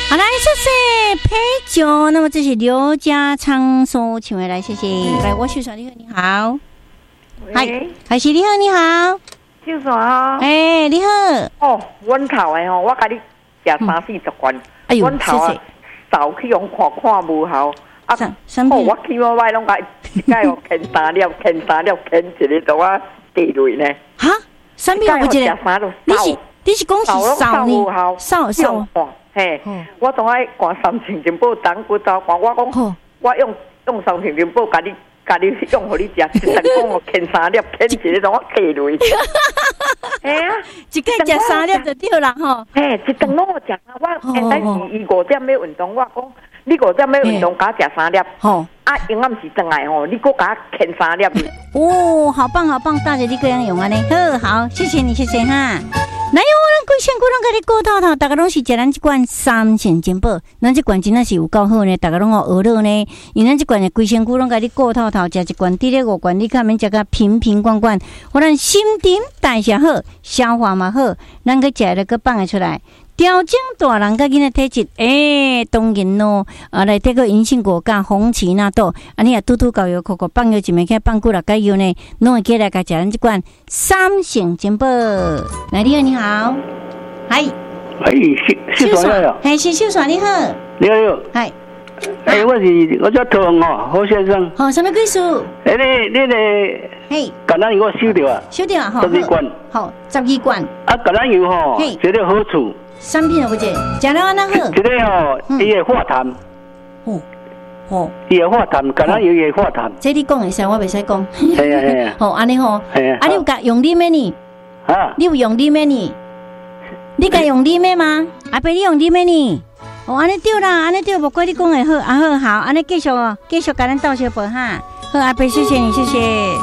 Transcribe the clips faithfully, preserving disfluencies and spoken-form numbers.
好，来谢谢陪酒。那么这是刘家昌所请回来，谢谢。来，我秀爽，你好，你好。嗨，还是你好，你好。 秀爽啊！ 哎，你好。 哦，阮头的吼，我甲你食三四十罐。哎呦，阮头啊，早去用看看无效。啊，哦，我去我买拢甲一盖哦，啃三粒，啃三粒，啃一个都啊地雷呢。 哈？三粒我记得。你是你是讲是少呢？少少。 嘿，我当爱灌三千金宝当骨头灌，我讲我用用三千金宝甲你甲你用互你食，一阵讲我啃三粒，啃一个都我地雷。哎呀， 一个食三粒就对啦吼。 嘿，一顿拢我食啊，我现在是伊五点要运动，我讲你五点要运动，甲我食三粒。吼，啊，永暗时阵来吼，你搁甲我啃三粒。 哦，好棒好棒，大姐你这样用安尼，好好，谢谢你，谢谢哈。来哟，咱规身躯拢甲你顾透透，大家拢是食咱这罐三千金宝，咱这罐真的是有够好呢，大家拢好学乐呢。因咱这罐的规身躯拢甲你顾透透，食一罐，第二五罐你看免食个瓶瓶罐罐，互咱心情代谢好，消化嘛好，咱个食了个放会出来。调整大人甲囡仔体质，诶、欸，当然咯，啊，来这个银杏果干、红旗那豆，啊，你也拄拄搞油扣扣放油一枚起放几六个油呢，拢会起来甲食咱这罐三成金宝。来，你好，你好，嗨， 哎，秀爽呀， 嘿，是秀爽，你好， 你好，你好， 嗨， 哎，我是我叫陶宏哦，侯先生。 好，什么技术？ 哎，你你个，嘿，橄榄油我收掉啊， 收掉啊， 十二罐， 好，十二罐。 啊，橄榄油吼，这个好处。 产品有这，食了安那好。 这个吼，伊会化痰。 哦，哦， 伊会化痰，橄榄油也会化痰。 这你讲会使，我袂使讲。 系啊系啊。 好，安尼吼。 系啊。 啊，你有甲用你咩呢？ 啊？ 你有用你咩呢？你甲用你咩吗？阿伯，你用你咩呢？哦，安尼对啦，安尼对，无怪你讲的好，啊好好，安尼继续哦，继续甲咱倒小杯哈。好，阿伯，谢谢你，谢谢。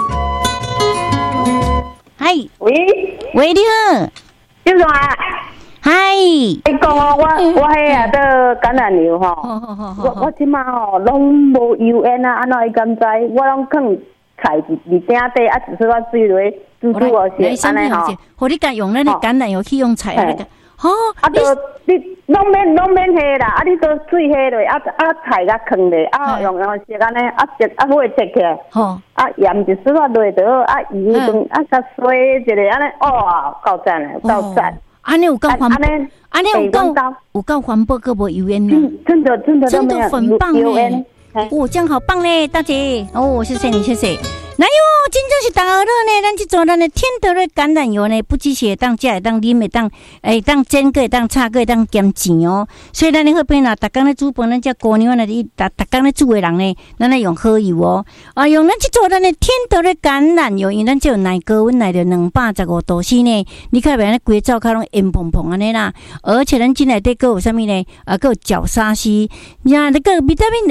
嗨， 喂， 喂，你好， 秀爽啊。 嗨， 你讲哦，我我迄下个橄榄油吼，我我即马吼拢无油烟啊，安怎会敢知？我拢放菜伫伫鼎底，啊，只是我水落煮煮哦是安尼吼。 互你甲用咱的橄榄油去用菜啊，吼， 啊，就你拢免拢免下啦，啊，你都水下落，啊啊菜甲放落，啊用用食安尼，啊食啊火切起来，吼，啊盐就丝落落就好，啊鱼汤啊甲水一个安尼，哦，够赞嘞，够赞。安尼有够环保，安尼有够有够环保，个无油烟呢？真的真的真的很棒嘞！哦，这样好棒嘞，大姐！哦，谢谢你，谢谢。来哟，真正是大热呢！咱去做咱的天德瑞橄榄油呢，不只是会当食，会当啉，会当会当煎个，会当炒个，会当咸钱哦。所以咱的好朋友啦，逐工咧煮饭，咱只姑娘啦，逐逐工咧煮的人呢，咱来用好油哦。啊，用咱去做咱的天德瑞橄榄油，因为咱只有奶高温奶的两百十五度 C 呢，你看别咱规灶骹拢烟蓬蓬安尼啦。而且咱进来底个有啥物呢？啊，个有角鲨烯，呀，那个维他命的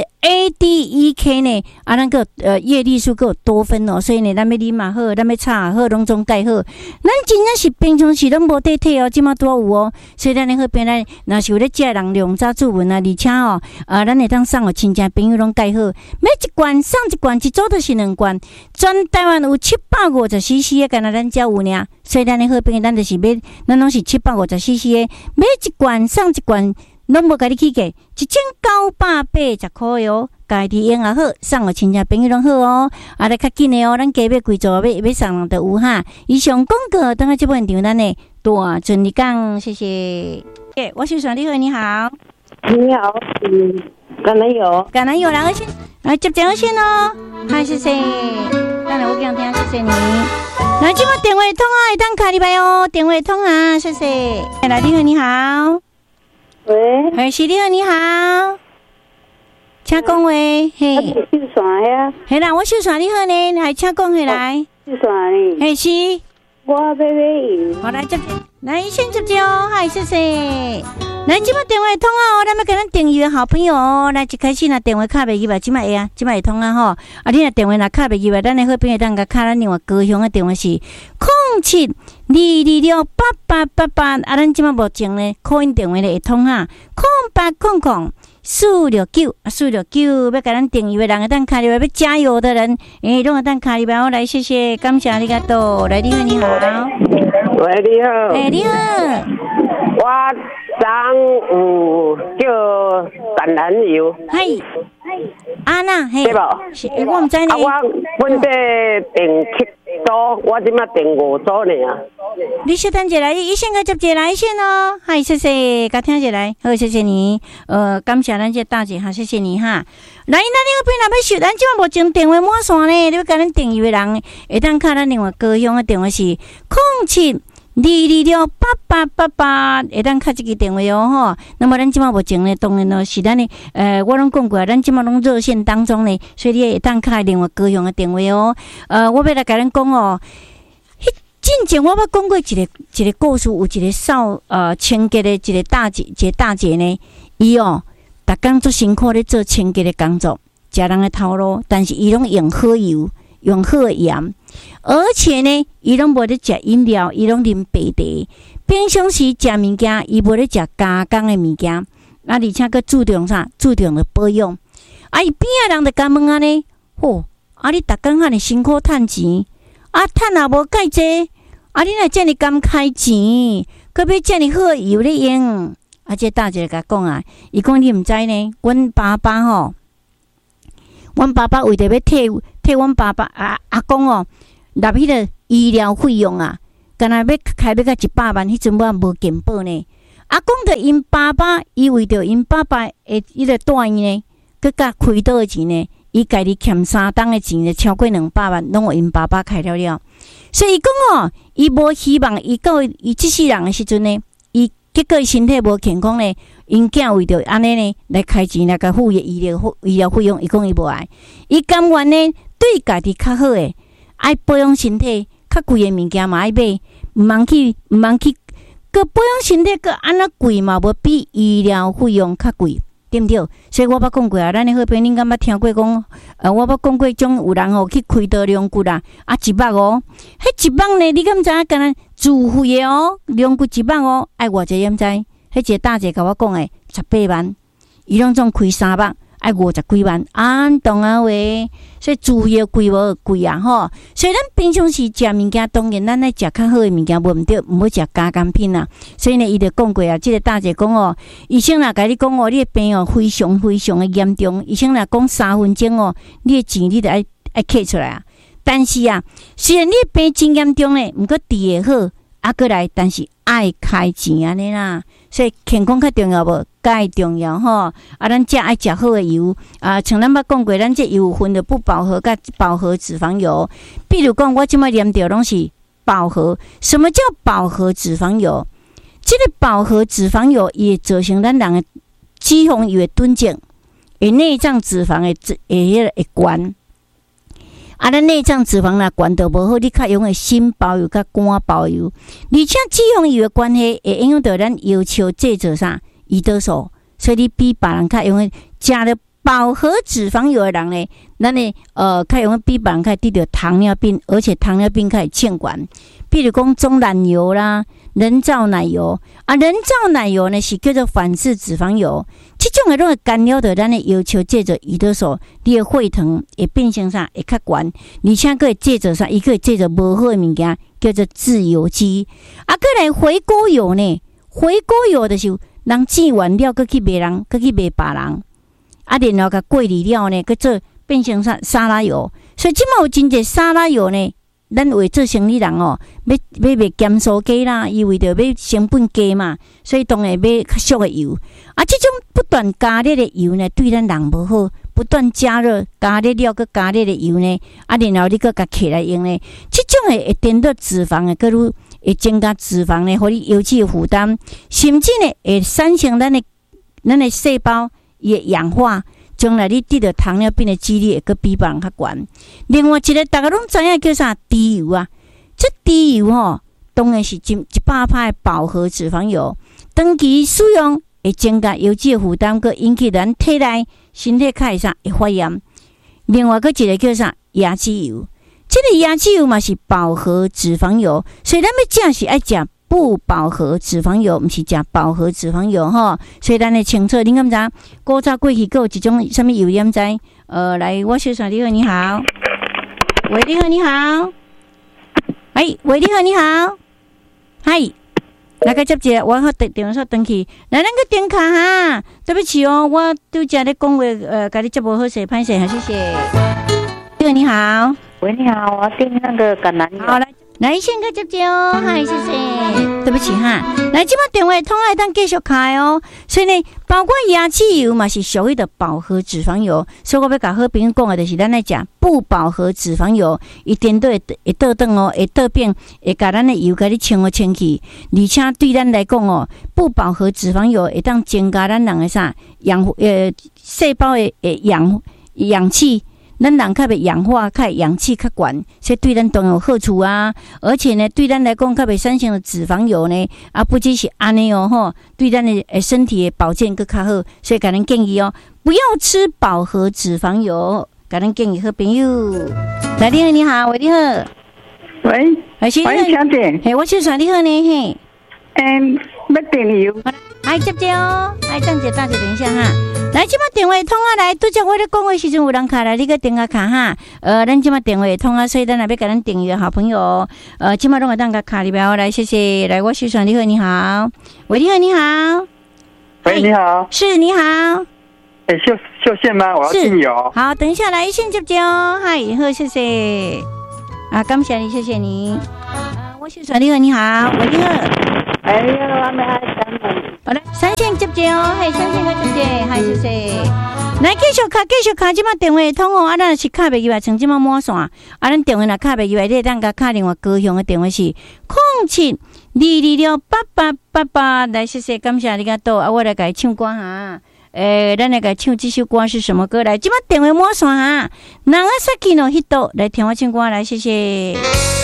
A、D、E、K 呢？啊，那个呃叶绿素个有多酚。所以呢，咱要啉嘛好，咱要炒好，拢总介好。咱真正是平常时拢无得体哦，即马拄有哦。所以咱咧好边咱若是有咧食人量早煮饭啊，而且哦，啊，咱会当送互亲戚朋友拢介好。每一罐送一罐，一组就是两罐。全台湾有七百五十 C C 的，干那咱才有尔。所以咱咧好边咱就是买，咱拢是七百五十 C C 的，每一罐送一罐。拢无甲你起价，一千九百八十块哟，家己用也好，送互亲戚朋友拢好哦。啊，来较紧的哦，咱加要贵座要要送人都有哈。以上广告，等下这部现场咱的大顺利讲，谢谢。诶，我是爽，你好，你好，你好，嗯，橄榄油， 橄榄油两个先，来接电话先哦。嗨，谢谢，当然我讲听，谢谢你。来，今晚电话通啊，会当卡里拜哦，电话通啊，谢谢。来，你好，你好。 喂， 海是你好，你好，请讲话，嘿， 秀爽呀， 嘿啦，我秀爽你好呢，还请讲回来， 秀爽呢， 嘿是， 我要买油， 好来接，来先接接哦，嗨，谢谢，来今麦电话通啊，咱要跟咱订阅的好朋友哦，来一开始若电话卡袂入来，今麦会啊，今麦会通啊吼，啊你若电话若卡袂入来，咱的好朋友当甲卡咱另外高雄的电话是零七二二六八八八八，啊咱今麦目前呢，call in电话咧会通哈，零八空空。四六九四六九，要甲咱订阅的人，当卡里边要加油的人，诶，拢当卡里边我来，谢谢，感谢你个多，来你好，你好， 喂，你好， 诶，你好， 我张有叫橄榄油， 嘿，啊那嘿， 对不？ 我唔知呢。 啊，我本地订七组，我即马订五组呢啊。 你稍等一下，一线个接接来线哦。嗨，谢谢，甲听一下来，好，谢谢你。呃，感谢咱这大姐哈，谢谢你哈。来，咱另外边若要收，咱即马无情电话满线呢，你要甲咱订阅的人，会当卡咱另外高雄的电话是零七二二六八八八八，会当卡这个电话哦吼。那么咱即马无情呢，当然咯是咱的，呃，我拢讲过，咱即马拢热线当中呢，所以你会当卡另外高雄的电话哦。呃，我要来甲咱讲哦。之前我捌讲过一个一个故事，有一个少呃清洁的一个大姐，一个大姐呢，伊哦，逐工做辛苦咧做清洁的工作，食人的头路，但是伊拢用好油，用好的盐，而且呢，伊拢无咧食饮料，伊拢啉白茶。平常时食物件，伊无咧食加工的物件，啊，而且佮注重啥？注重的保养。啊，伊边仔人就甲问安尼，吼，啊，你逐工遐尼辛苦趁钱，啊，趁也无介济。啊！你若遮尔敢开钱，佮要遮尔好的油咧用，啊！这大姐甲讲啊，伊讲你毋知呢，阮爸爸吼，阮爸爸为着要替替阮爸爸啊阿公哦，纳迄个医疗费用啊，干那要开要到一百万，迄阵我无健保呢。阿公着因爸爸，伊为着因爸爸诶迄个住院呢，佮甲开刀诶钱呢，伊家己欠三档诶钱，就超过两百万，拢互因爸爸开了了。所以讲哦，伊无希望伊到伊即世人诶时阵呢，伊结果伊身体无健康呢，因囝为着安尼呢来开钱来甲付医疗医疗费用，伊讲伊无爱，伊甘愿呢对家己较好诶，爱保养身体，较贵诶物件嘛爱买，毋通去毋通去，个保养身体个安那贵嘛，无比医疗费用较贵。对毋对？所以我捌讲过啊，咱的好朋友，恁敢捌听过讲？呃，我捌讲过，种有人吼去开刀量骨啦，啊一百哦，迄一百呢，你敢知影？敢若自费的哦，量骨一百哦，爱偌济毋知？迄一个大姐甲我讲诶，十八万，伊拢总开三百，爱五十几万，安懂啊喂？所以自费贵无贵啊吼。所以咱平常时食物件，当然咱爱食较好的物件，无毋对，毋好食加工品啊。所以呢，伊就讲过啊，即、這個大姐讲哦，医生若甲你讲哦，你的病哦非常非常的严重，医生若讲三分钟哦，你的钱你得爱爱摕出来啊。但是啊，虽然你的病真严重呢，毋过治会好，啊过来，但是爱开钱安尼啦。所以健康较重要无？介重要吼！啊，咱食爱食好的油啊，像咱捌讲过，咱这油分的不饱和甲饱和脂肪油。比如讲，我即摆念着拢是饱和。什么叫饱和脂肪油？这个饱和脂肪油也造成咱人的脂肪油的囤积，诶，内脏脂肪的诶迄个会悬。啊，咱内脏脂肪若悬到无好，你较用的心包油甲肝包油，而且脂肪油的关系会影响到咱要求制造啥胰岛素，所以你比别人较用的食了饱和脂肪油的人呢，咱呢呃较用的比别人较得到糖尿病，而且糖尿病较会欠悬。比如讲棕斓油啦、人造奶油啊，人造奶油呢是叫做反式脂肪油。这种的拢会干扰到咱的要求制造胰岛素，你的血糖会变成啥？会较悬，而且佫会制造啥？伊佫会制造无好的物件，叫做自由基。啊，佫来回锅油呢？回锅油就是人煮完了，佫去卖人，佫去卖别人。啊，然后甲过滤了呢，佫做变成啥沙拉油。所以即马有真侪沙拉油呢。咱为做生意人哦，要要卖咸酥鸡啦，伊为着要成本低嘛，所以当然买较俗的油。啊，这种不断加热的油呢，对咱人无好。不断加热、加热了，佮加热的油呢，啊，然后你佮甲起来用呢，这种的会颠倒脂肪的，佮愈会增加脂肪呢，互你油脂的负担，甚至呢会产生咱的咱的细胞也氧化。将来你得到糖尿病的几率会搁比别人较悬。另外一个大家拢知影叫啥猪油啊？这猪油吼，当然是一一百趴的饱和脂肪油，长期使用会增加油脂的负担，佮引起咱体内身体较会啥会发炎。另外佮一个叫啥椰子油，这个椰子油嘛是饱和脂肪油，所以咱要食是爱食不饱和脂肪油，毋是食饱和脂肪油吼，所以咱会清楚。恁敢知？古早过去，佫有一种什么油？你敢知？呃，来，我小嫂，你好，你好，喂，你好，你好，哎，喂，你好，你好，嗨， 来个接者，我好电电话说登去，来咱个点卡哈，对不起哦，我拄则咧讲话，呃，甲你接无好势，歹势，谢谢。这个你好， 喂，你好，我要订那个橄榄油。 好来。来，先个接接哦，嗨，谢谢。对不起哈，来，即摆电话通爱当继续开哦。所以呢，包括亚气油嘛是属于的饱和脂肪油，所以我要甲好朋友讲的就是咱来讲不饱和脂肪油，一点都会会倒转哦，会倒变，会甲咱的油甲你清哦清去，而且对咱来讲哦，不饱和脂肪油会当增加咱人的啥氧呃细胞的诶氧氧气。咱人较袂氧化，较氧气较悬，所以对咱都有好处啊。而且呢，对咱来讲，较袂产生的脂肪油呢，啊，不只是安尼哦吼，对咱的诶身体的保健更较好。所以，甲咱建议哦，不要吃饱和脂肪油。甲咱建议好朋友，来，你好，你好，喂，你好， 喂， 喂，小姐， 嘿，我是说你好呢，嘿， 嗯，要订油， 来接接哦，来等者，大姐等一下哈。来，即摆电话通啊来，拄则我咧讲话时阵有人卡来，你个电话卡哈。呃，咱即摆电话通啊，所以咱也要甲咱订阅好朋友。呃，即摆拢会当甲卡里边来，谢谢。来，我徐爽，你好，你好，喂，你好，你好， 喂，你好， 是你好， 哎，秀秀线吗？我要订油。 好，等一下来先接接哦，嗨，好，谢谢。啊，感谢你，谢谢你。啊，我徐爽，你好，你好，喂，你好。 哎呀，我没爱讲了。 好来，三线接接哦，嘿，三线个接接，嗨，谢谢。来，继续卡，继续卡，即摆电话通哦，啊，咱是卡袂入来，像即摆满线，啊，咱电话若卡袂入来，你当甲卡另外高雄的电话是零七二二六八八八八，来，谢谢，感谢你个到，啊，我来甲伊唱歌哈。诶，咱来甲唱这首歌是什么歌？来，即摆电话满线哈，人啊，杀去喏，迄度来听我唱歌，来，谢谢。